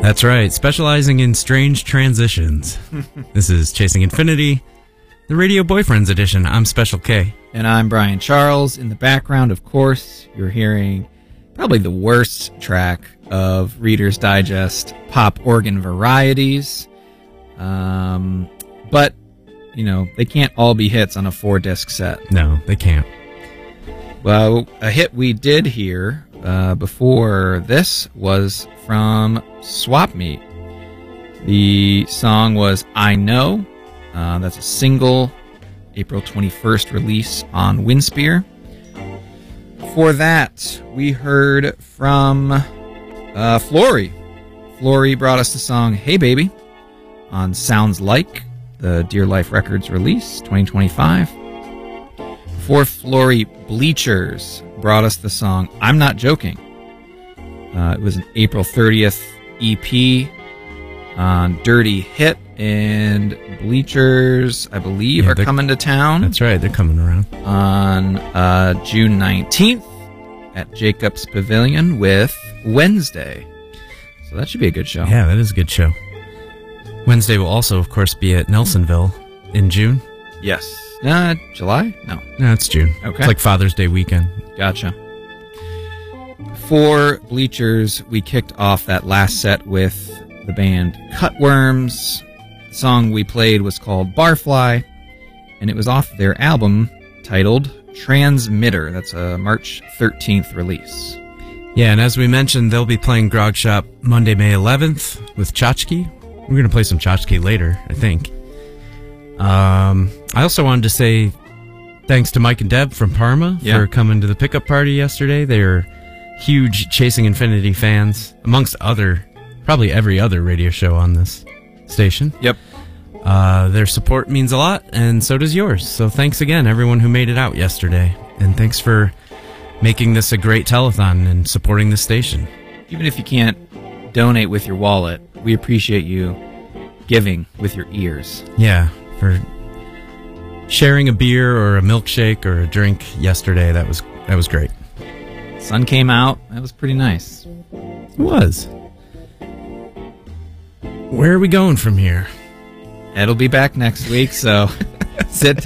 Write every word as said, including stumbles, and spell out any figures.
That's right, specializing in strange transitions. This is Chasing Infinity, the Radio Boyfriends edition. I'm Special K. And I'm Brian Charles. In the background, of course, you're hearing probably the worst track of Reader's Digest pop organ varieties. Um, but, you know, they can't all be hits on a four-disc set. No, they can't. Well, a hit we did hear uh, before this was from Swap Meet. The song was I Know. Uh, that's a single, April twenty-first release on Windspear. For that, we heard from uh, Flory. Flory brought us the song Hey Baby on Sounds Like, the Dear Life Records release, twenty twenty-five. Before Flory, Bleachers brought us the song I'm Not Joking. Uh, it was an April thirtieth E P on Dirty Hit, and Bleachers, I believe, Yeah, are coming to town. That's right, they're coming around. On uh, June nineteenth at Jacobs Pavilion with Wednesday. So that should be a good show. Yeah, that is a good show. Wednesday will also, of course, be at Nelsonville in June. Yes. Uh, July? No. No, it's June. Okay. It's like Father's Day weekend. Gotcha. For Bleachers, we kicked off that last set with the band Cutworms. The song we played was called Barfly, and it was off their album titled Transmitter. That's a March thirteenth release. Yeah, and as we mentioned, they'll be playing Grog Shop Monday, May eleventh with Tchotchke. We're going to play some Tchotchke later, I think. Um, I also wanted to say thanks to Mike and Deb from Parma yeah. for coming to the pickup party yesterday. They are huge Chasing Infinity fans, amongst other, probably every other radio show on this station. Yep. Uh, their support means a lot, and so does yours. So thanks again, everyone who made it out yesterday. And thanks for making this a great telethon and supporting the station. Even if you can't donate with your wallet, we appreciate you giving with your ears. Yeah, for sharing a beer or a milkshake or a drink yesterday. That was that was great. Sun came out. That was pretty nice. It was. Where are we going from here? Ed'll be back next week, so sit